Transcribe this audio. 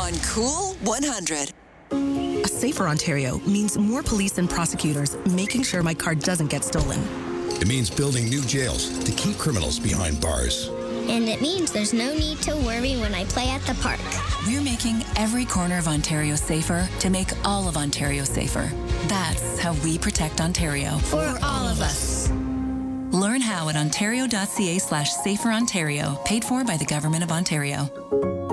on Cool 100. A safer Ontario means more police and prosecutors making sure my car doesn't get stolen. It means building new jails to keep criminals behind bars. And it means there's no need to worry when I play at the park. We're making every corner of Ontario safer to make all of Ontario safer. That's how we protect Ontario. For all of us. Learn how at ontario.ca/saferontario, paid for by the Government of Ontario.